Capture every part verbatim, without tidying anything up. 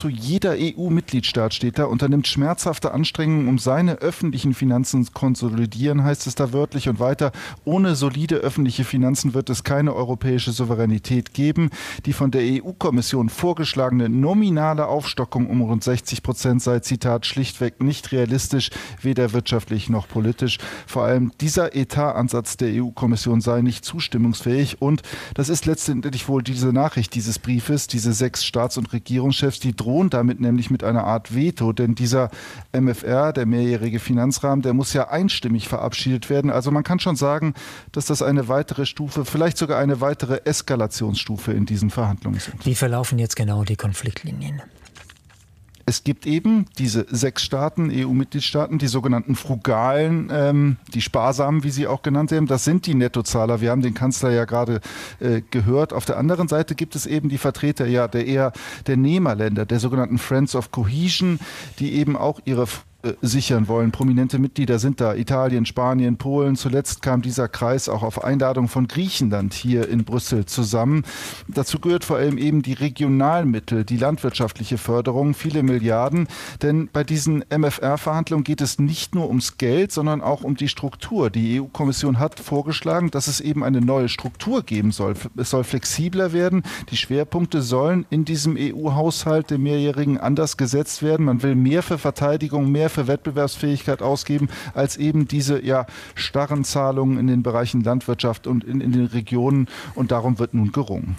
Jeder E U-Mitgliedstaat steht da, unternimmt schmerzhafte Anstrengungen, um seine öffentlichen Finanzen zu konsolidieren, heißt es da wörtlich und weiter. Ohne solide öffentliche Finanzen wird es keine europäische Souveränität geben. Die von der E U-Kommission vorgeschlagene nominale Aufstockung um rund sechzig Prozent sei, Zitat, schlichtweg nicht realistisch, weder wirtschaftlich noch politisch. Vor allem dieser Etatansatz der E U-Kommission sei nicht zustimmungsfähig und das ist letztendlich wohl diese Nachricht dieses Briefes, diese sechs Staats- und Regierungschefs, die drohen damit nämlich mit einer Art Veto, denn dieser M F R, der mehrjährige Finanzrahmen, der muss ja einstimmig verabschiedet werden. Also man kann schon sagen, dass das eine weitere Stufe, vielleicht sogar eine weitere Eskalationsstufe in diesen Verhandlungen sind. Wie verlaufen jetzt genau die Konfliktlinien? Es gibt eben diese sechs Staaten, E U-Mitgliedstaaten, die sogenannten Frugalen, ähm, die Sparsamen, wie sie auch genannt werden. Das sind die Nettozahler. Wir haben den Kanzler ja gerade äh, gehört. Auf der anderen Seite gibt es eben die Vertreter ja der eher der Nehmerländer, der sogenannten Friends of Cohesion, die eben auch ihre sichern wollen. Prominente Mitglieder sind da Italien, Spanien, Polen. Zuletzt kam dieser Kreis auch auf Einladung von Griechenland hier in Brüssel zusammen. Dazu gehört vor allem eben die Regionalmittel, die landwirtschaftliche Förderung, viele Milliarden. Denn bei diesen M F R-Verhandlungen geht es nicht nur ums Geld, sondern auch um die Struktur. Die E U-Kommission hat vorgeschlagen, dass es eben eine neue Struktur geben soll. Es soll flexibler werden. Die Schwerpunkte sollen in diesem E U-Haushalt, dem mehrjährigen, anders gesetzt werden. Man will mehr für Verteidigung, mehr für Wettbewerbsfähigkeit ausgeben, als eben diese ja, starren Zahlungen in den Bereichen Landwirtschaft und in, in den Regionen. Und darum wird nun gerungen.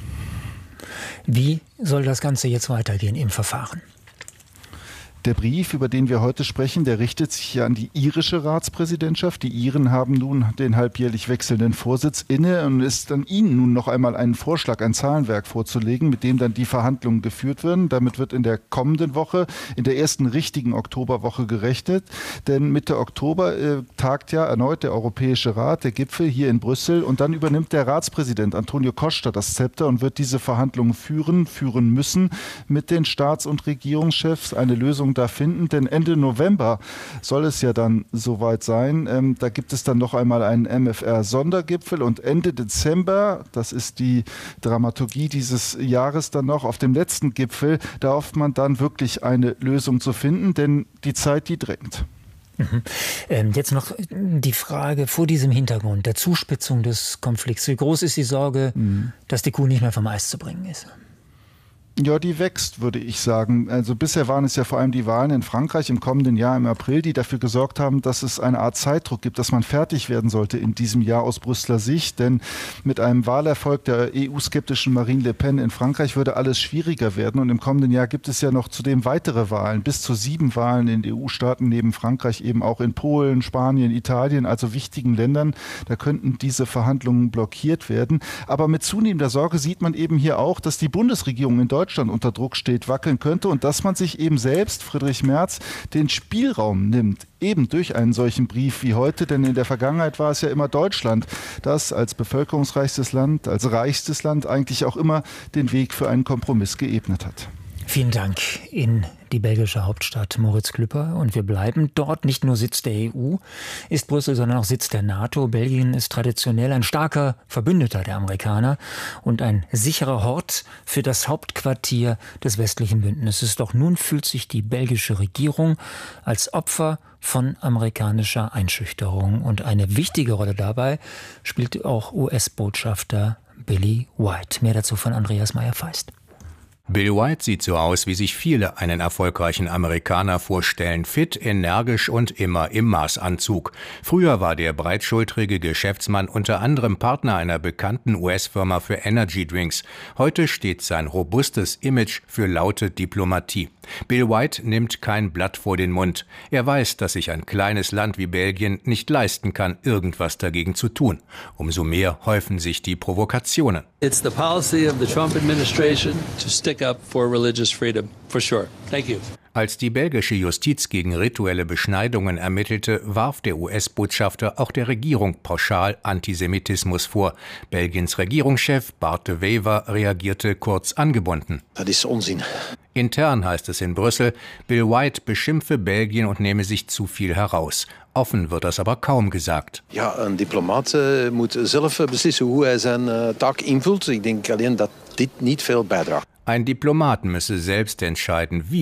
Wie soll das Ganze jetzt weitergehen im Verfahren? Der Brief, über den wir heute sprechen, der richtet sich ja an die irische Ratspräsidentschaft. Die Iren haben nun den halbjährlich wechselnden Vorsitz inne und es ist an ihnen nun noch einmal einen Vorschlag, ein Zahlenwerk vorzulegen, mit dem dann die Verhandlungen geführt werden. Damit wird in der kommenden Woche, in der ersten richtigen Oktoberwoche gerechnet. Denn Mitte Oktober äh, tagt ja erneut der Europäische Rat, der Gipfel hier in Brüssel. Und dann übernimmt der Ratspräsident Antonio Costa das Zepter und wird diese Verhandlungen führen, führen müssen mit den Staats- und Regierungschefs. Eine Lösung da finden, denn Ende November soll es ja dann soweit sein. Ähm, da gibt es dann noch einmal einen M F R-Sondergipfel und Ende Dezember, das ist die Dramaturgie dieses Jahres dann noch, auf dem letzten Gipfel, da hofft man dann wirklich eine Lösung zu finden, denn die Zeit, die drängt. Mhm. Ähm, jetzt noch die Frage vor diesem Hintergrund der Zuspitzung des Konflikts. Wie groß ist die Sorge, mhm. dass die Kuh nicht mehr vom Eis zu bringen ist? Ja, die wächst, würde ich sagen. Also bisher waren es ja vor allem die Wahlen in Frankreich im kommenden Jahr im April, die dafür gesorgt haben, dass es eine Art Zeitdruck gibt, dass man fertig werden sollte in diesem Jahr aus Brüsseler Sicht. Denn mit einem Wahlerfolg der E U-skeptischen Marine Le Pen in Frankreich würde alles schwieriger werden. Und im kommenden Jahr gibt es ja noch zudem weitere Wahlen, bis zu sieben Wahlen in E U-Staaten neben Frankreich, eben auch in Polen, Spanien, Italien, also wichtigen Ländern. Da könnten diese Verhandlungen blockiert werden. Aber mit zunehmender Sorge sieht man eben hier auch, dass die Bundesregierung in Deutschland Deutschland unter Druck steht, wackeln könnte und dass man sich eben selbst, Friedrich Merz, den Spielraum nimmt, eben durch einen solchen Brief wie heute, denn in der Vergangenheit war es ja immer Deutschland, das als bevölkerungsreichstes Land, als reichstes Land eigentlich auch immer den Weg für einen Kompromiss geebnet hat. Vielen Dank in die belgische Hauptstadt Moritz Klüpper. Und wir bleiben dort. Nicht nur Sitz der E U ist Brüssel, sondern auch Sitz der NATO. Belgien ist traditionell ein starker Verbündeter der Amerikaner und ein sicherer Hort für das Hauptquartier des westlichen Bündnisses. Doch nun fühlt sich die belgische Regierung als Opfer von amerikanischer Einschüchterung. Und eine wichtige Rolle dabei spielt auch U S-Botschafter Billy White. Mehr dazu von Andreas Meyer-Feist. Bill White sieht so aus, wie sich viele einen erfolgreichen Amerikaner vorstellen. Fit, energisch und immer im Maßanzug. Früher war der breitschultrige Geschäftsmann unter anderem Partner einer bekannten U S-Firma für Energy Drinks. Heute steht sein robustes Image für laute Diplomatie. Bill White nimmt kein Blatt vor den Mund. Er weiß, dass sich ein kleines Land wie Belgien nicht leisten kann, irgendwas dagegen zu tun. Umso mehr häufen sich die Provokationen. It's the policy of the Trump administration to stick up for religious freedom, for sure. Thank you. Als die belgische Justiz gegen rituelle Beschneidungen ermittelte, warf der U S-Botschafter auch der Regierung pauschal Antisemitismus vor. Belgiens Regierungschef Bart de Wever reagierte kurz angebunden. Das ist Unsinn. Intern heißt es in Brüssel, Bill White beschimpfe Belgien und nehme sich zu viel heraus. Offen wird das aber kaum gesagt. Ja, een diplomaat uh, moet zelf beslissen hoe hij zijn uh, taak invult. Ik denk alleen dat dit niet veel bijdraagt. Ein Diplomat müsse selbst entscheiden, wie